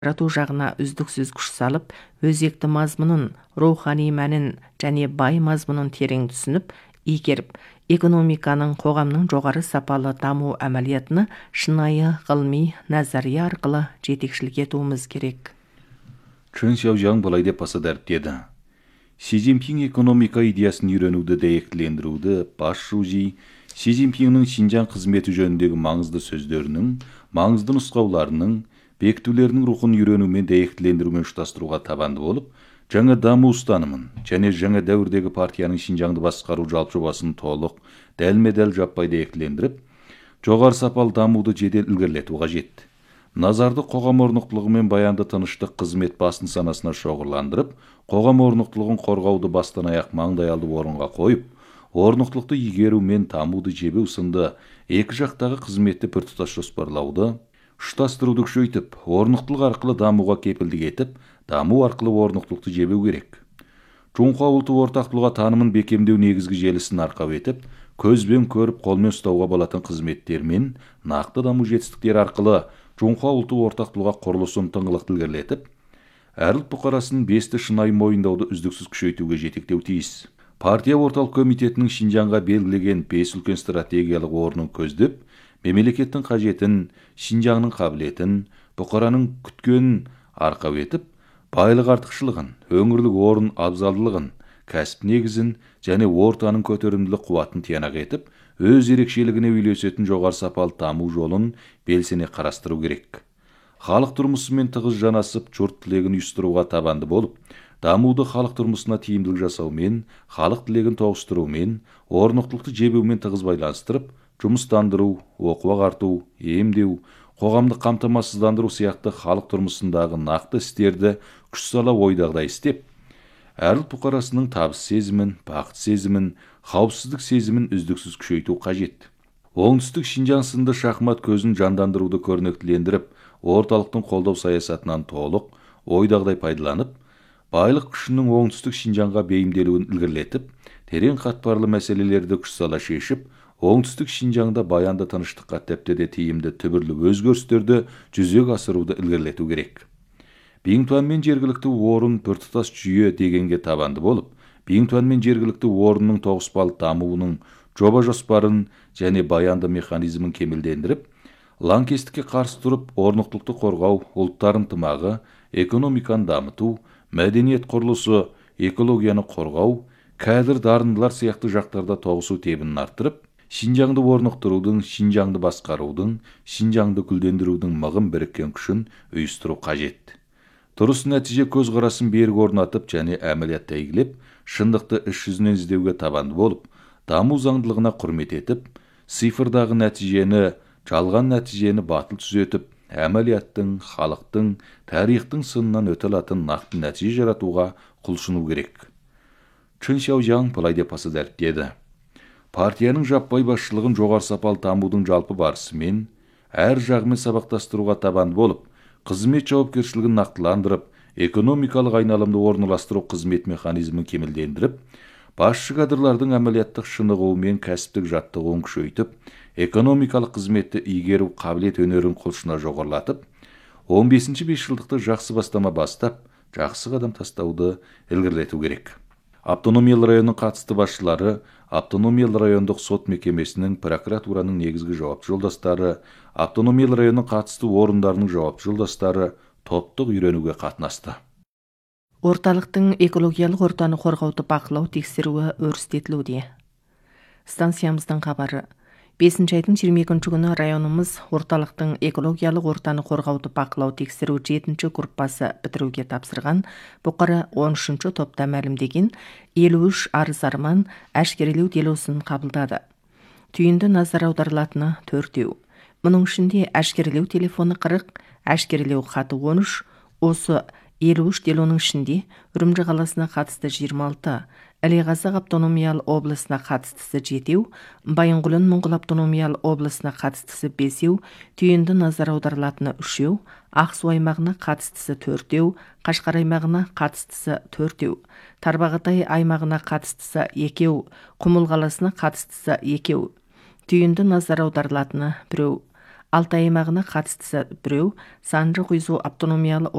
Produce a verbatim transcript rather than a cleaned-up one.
жарату жағына үздіксіз күш салып, өзекті мазмұнын, рухани мәнін және бай мазмұнын терең түсініп, игеріп, экономиканың қоғамның жоғары сапалы даму әмәлиятыны шынайы ғылыми назария арқылы жетекшілік етуіміз керек. Чын Шаужаң былай деп баса дәріптеді. Си Цзиньпин экономика идеясын үйренуді дәйектілендіруді бас жузи, Си Цзиньпиннің Шинжаң қызметі жөніндегі маңызды сөздерінің, маңызды нұсқауларының, бекітулерінің рухын үйренумен дәйектілендірумен ұштастыруға табанды болып, жаңа даму ұстанымын және жаңа дәуірдегі партияның Шинжаңды басқару жалпы жобасын толық, дәлме-дәл жаппай дәйектілендіріп, жоғары сапалы дамуды жедел ілгерілету қажет. Назарды қоғам орнықтылығы мен баянды тыныштық қызмет басын санасына шоғырландырып, қоғам орнықтылығын қорғауды бастан аяқ маңдайалды орынға қойып, орнықтылықты игеру мен дамуды жебеу сынды екі жақтағы қызметті біртұтас жоспарлауды, ұштастыруды күшейтіп, орнықтылық арқылы дамуға кепілдік етіп, даму арқылы орнықтылықты жебеу керек. Жоңқа ұлты ортақтылығы танымын бекемдеу негізгі желісін арқау етіп, көзбен көріп, қолмен ұстауға болатын қызметтер мен нақты даму жетістіктері арқылы Жоңқа ұлты ортақтылығы құрылысын тыңғылықты ілгерілетіп, әр ұлт бұқарасының бесті шынайы мойындауды үздіксіз күшейтуге жетектеу тиіс. Партия орталық комитетінің Шинжаңға белгілеген бес үлкен стратегиялық орнын көздеп, мемлекеттің қажетін, Шинжаңның қабілетін, бұқараның күткенін арқау етіп, байлық артықшылығын, өңірлік орын абзалдылығын, кәсіп негізін және ортаның көтерімділік қуатын тиянақ етіп, өз ерекшелігіне үйлесетін жоғары сапалы даму жолын белсене қарастыру керек. Халық тұрмысымен тығыз жанасып, жұрт тілегін ұйыстыруға табанды болып, дамуды халық тұрмысына тиімділік жасаумен, халық тілегін тоғыстырумен, орнықтылықты жебеумен тығыз байланыстырып, жұмыстандыру, оқу ағарту, емдеу, қоғамдық қамтамасыздандыру сияқты халық тұрмысындағы нақты істерді күш сала ойдағыдай істеп, әр ұлт бұқарасының табыс сезімін, бақыт сезімін, қауіпсіздік сезімін үздіксіз күшейту қажет. Оңтүстік Шинжаң сынды шахмат көзін жандандыруды көрнектілендіріп, орталықтың қолдау саясатынан толық, ойдағыдай пайдаланып, байлық күшінің оңтүстік Шинжаңға бейімделуін ілгерілетіп, терең қатпарлы мәселелерді күш сала шешіп, оңтүстік Шинжаңда баянды тыныштыққа тіпті де тиімді түбірлі өзгерістерді жүзеге асыруды ілгерілету керек. Биңтуан мен жергілікті орын біртұтас жүйе дегенге табанды болып, Биңтуан мен жергілікті орынның тоғыспалы дамуының жоба жоспарын және баянды механизмін кемелдендіріп, лаңкестікке қарсы тұрып, орнықтылықты қорғау, ұлттар ынтымағы, экономиканы дамыту, мәдениет құрылысы, экологияны қорғау, кәдір дарындылар сияқты жақтарда тоғысу тебінін арттырып, Шинжаңды орнықтырудың, Шинжаңды басқарудың, Шинжаңды гүлдендірудің мығым біріккен күшін ұйыстыру қажет. Дұрыс нәтиже көзқарасын берік орнатып және әмәлиятта игілеп, шындықты іс жүзінен іздеуге табанды болып, даму заңдылығына құрмет етіп, цифрдағы нәтижені, жалған нәтижені батыл түзетіп, әмәлияттың, халықтың, тарихтың сынынан өте алатын нақты нәтиже жаратуға құлшыну керек. Чын Шаужаң былай деп баса дәріптеді. Партияның жаппай басшылығын жоғары сапалы дамудың жалпы барысымен, әр жағымен сабақтастыруға табанды болып, қызмет жауапкершілігін нақтыландырып, экономикалық айналымды орналастыру қызмет механизмін кемелдендіріп, басшы кадрлардың әмәлияттық шынығуы мен кәсіптік жаттығуын күшейтіп, экономикалық қызметті игеру қабілет өнерін құлшына жоғарылатып, он бесінші бесжылдықты жақсы бастама бастап, жақсы қадам тастауды ілгерілету керек. Автономиялы районның қатысты басшылары, автономиялы райондық сот мекемесінің, прокуратураның негізгі жауапты жолдастары, автономиялы районның қатысты орындарының жауапты жолдастары топтық үйренуге қатынасты. Орталықтың экологиялық ортаны қорғауды бақылау тексеруі өрістетілуде. Станциямыздың хабары. бесінші айдың жиырма екінші күні районымыз орталықтың экологиялық ортаны қорғауды бақылау тексеру жетінші группасы бітіруге тапсырған. Бұқара он үшінші топта мәлімдеген елу үш арыз арман әшкерелеу делосын қабылдады. Түйінді назар аударылатыны төртеу. Мұның ішінде әшкерелеу телефоны қырық, әшкерелеу хаты он үш, осы елу үш делоның ішінде Үрімжі қаласына қатысты жиырма алты, Ілеғазақ автономиялы облысына қатыстысы жетеу, Байынғұлын Мұңғыл автономиялы облысына қатыстысы бесеу, түйінді назар аударылатыны үшеу, Ақсу аймағына қатыстысы төртеу, Қашқар аймағына қатыстысы төртеу, Тарбағатай аймағына қатыстысы екеу, Құмыл қаласына қатыстысы екеу, түйінді назар аударылатыны біреу. Алтай аймағына қатысты бирөө Санжы Куйзу автономиялы